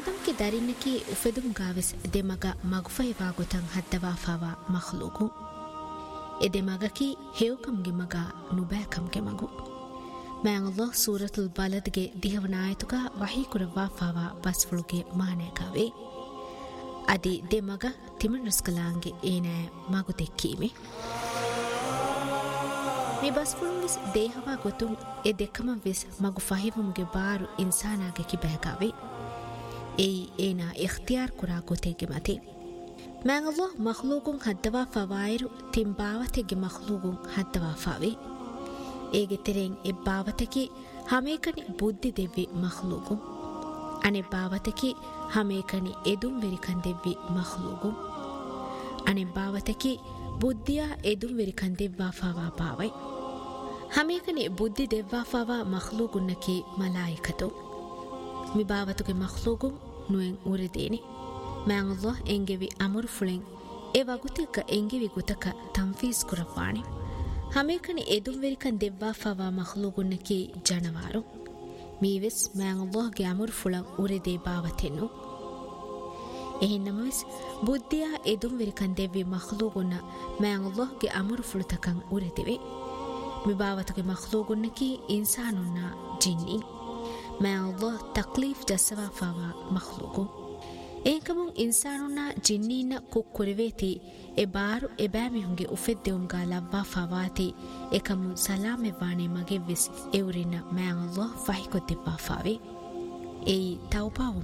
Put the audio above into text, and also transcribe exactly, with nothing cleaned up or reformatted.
ಆದಮ್ಗೆ ದರಿನ್ನಕಿ ಉಫೆದುಂ ಗಾವೆಸ್ ದೆಮಗ ಮಗುಫೈವಾ ಗೊತಂ ಹದ್ದವಾಫಾವಾ ಮಖ್ಲೂಕು ಎದೆ ಮಗಕಿ ಹೇವುಕಂಗೆ ಮಗ ನುಬෑಕಂಗೆ ಮಗು ಮ್ಯಾಂ ಅಲ್ಲಾಹ್ ಸೂರತುಲ್ ಬಲದ್ಗೆ ದಿಹವನಾಯತುಗ ವಹೀ ಕುರವಾಫಾವಾ ಬಸ್ಫುಳುಗೆ ಮಾನೇಗಾವೆ ಅದಿ ದೆಮಗ ತಿಮನ್ ರಸ್ಕಲಾಂಗೆ ಏನೇ ಮಗು ತೆಕ್ಕೀಮೆ මේ බස්පුළුන් විස් දේහවා ගොතුන් එ දෙකම විස් මගු ෆහිවමුගේ බාරු ඉන්සානාගේ කිබෑගාවේ එයි ඒනා ඉඛ්තියාර් කුරා ගොතේගේ මති මෑන් අල්ලාහ් මඛ්ලූකුන් හද්දවා ෆවායිරු තින් බාවතෙගේ මඛ්ලූකුන් හද්දවා ෆාවේ ඒගේ තෙරෙන් එ බාවතකි හමේකනි බුද්ධි දෙවි මඛ්ලූකුන් අනේ බාවතකි හමේකනි එදුම් වෙරිකන් දෙවි මඛ්ලූකුන් අනේ බාවතකි බුද්ධියා එදුම් වෙරිකන් දෙවවා ෆාවා පාවයි ಹಮೇಕನೆ ಬುದ್ಧಿ ದೆವ್ವಾಫಾವಾ ಮಖ್ಲೂಗುನ್ನಕಿ ಮಲಾಯಿಕತು ಮಿಬಾವತುಗೆ ಮಖ್ಲೂಗುಂ ನುಯೆನ್ ಉರಿದೇನೆ ಮ್ಯಾಂ ಅಲ್ಲಾಹ್ ಎಂಗೆವಿ ಅಮರು ಫುಳೆನ್ ಎ ವಗುತಿಕ ಎಂಗೆವಿ ಗುತಕ ತಂಫೀಸ್ ಕುರವಾಣಿ ಹಮೇಕನೆ ಎದುಂ ವೆರಿಕನ್ ದೆವ್ವಾಫಾವಾ ಮಖ್ಲೂಗುನ್ನಕಿ ಜನವಾರು ಮೀವೆಸ್ ಮ್ಯಾಂ ಅಲ್ಲಾಹ್ಗೆ ಅಮರು ಫುಳನ್ ಉರಿದೆ ಬಾವತೆನ್ನು ಎಹೆನ್ನಮವೆಸ್ ಬುದ್ಧಿಯಾ ಎದುಂ ವೆರಿಕನ್ ದೆವ್ವಿ ಮಖ್ಲೂಗುನ್ನ ಮ್ಯಾಂ ಅಲ್ಲಾಹ್ಗೆ ಅಮರು ಫುಳುತಕನ್ ಉರಿದಿವೆ මිබාවතගේ මඛ්ලූගුන්නකි ඉන්සානුන්න ජින්නි මෑ අල්ලාහ් තක්ලීෆ් ජස්සවාෆාවා මඛ්ලූගු ඒකමුන් ඉන්සානුන්න ජින්නීන්න කුක්කුරවේති එ බාරු එබෑමිහුන්ගේ උෆෙද්දෙවුම්ගා ලබ්වාෆාවාති එකමුන් සලාමෙවානේ මගේ විස් එවරින්න මෑ අල්ලාහ් ෆහිකොත්තිපාෆාවේ එයි තව්බාවුම්